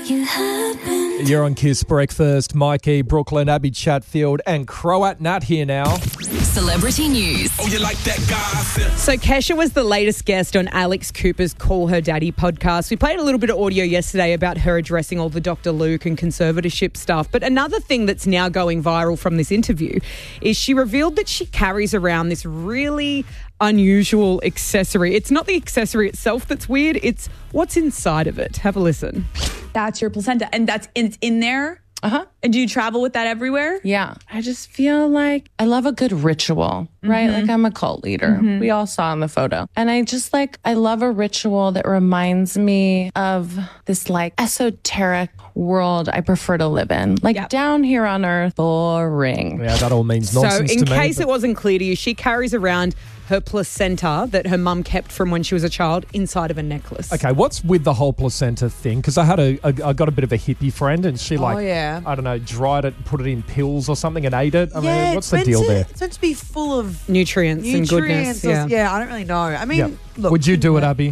you happen. You're on Kiss Breakfast. Mikey, Brooklyn, Abby Chatfield, and Croat Nat here now. Celebrity news. Oh, you like that gossip? So Kesha was the latest guest on Alex Cooper's Call Her Daddy podcast. We played a little bit of audio yesterday about her addressing all the Dr. Luke and conservatorship stuff. But another thing that's now going viral from this interview is she revealed that she carries around this really unusual accessory. It's not the accessory itself that's weird. It's what's inside of it. Have a listen. That's your placenta. And it's in there? Uh-huh. And do you travel with that everywhere? Yeah. I just feel like I love a good ritual, right? Like I'm a cult leader. We all saw in the photo. And I love a ritual that reminds me of this like esoteric world I prefer to live in. Like down here on earth, boring. Yeah, that all means nonsense So in to me. case it wasn't clear to you, she carries around her placenta that her mum kept from when she was a child inside of a necklace. Okay, what's with the whole placenta thing? Because I got a bit of a hippie friend and she I don't know, dried it, put it in pills or something and ate it. I mean, what's the deal there? It's meant to be full of Nutrients and goodness. Yeah, I don't really know. I mean, look. Would you do it, Abby?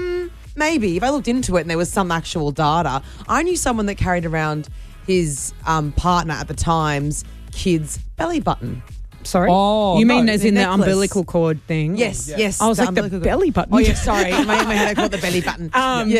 Maybe. If I looked into it and there was some actual data. I knew someone that carried around his partner at the time's kid's belly button. Sorry? Oh, you mean no, as the in the necklace. umbilical cord thing? Yes. I was like, the umbilical cord. belly button. Oh, yeah, sorry. In my head, I called it the belly button.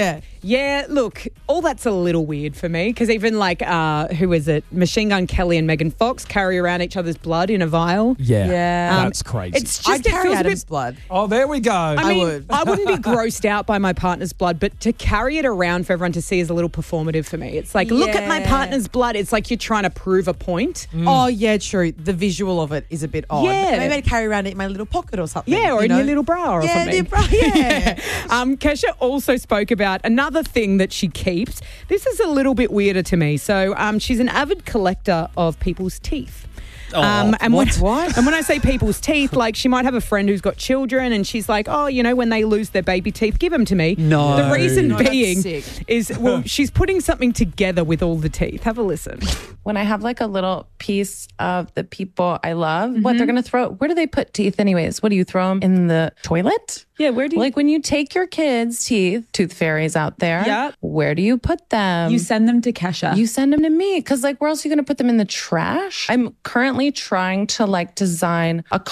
Yeah, look, all that's a little weird for me because even like, who is it? Machine Gun Kelly and Megan Fox carry around each other's blood in a vial. Yeah. Yeah. That's crazy. It's just, I'd it carry feels a Adam's bit... blood. Oh, there we go. I mean, would. I wouldn't be grossed out by my partner's blood, but to carry it around for everyone to see is a little performative for me. It's like, look at my Yeah. partner's blood. It's like you're trying to prove a point. Oh, yeah, true. The visual of it is a bit odd. Yeah. Maybe I'd carry around it in my little pocket or something. Yeah, or you in know? your little bra or something. Yeah, bra, yeah. Kesha also spoke about another thing that she keeps. This is a little bit weirder to me. So she's an avid collector of people's teeth. And when I say people's teeth, like she might have a friend who's got children and she's like, oh, you know, when they lose their baby teeth, give them to me. No. The reason being that's sick. is, well, she's putting something together with all the teeth. Have a listen. When I have like a little piece of the people I love, what they're going to throw, where do they put teeth anyways? What do you throw them in the toilet? Yeah, where do you... Like when you take your kids' teeth, tooth fairies out there, Yeah. where do you put them? You send them to Kesha. You send them to me because like where else are you going to put them in the trash? I'm currently trying to like design a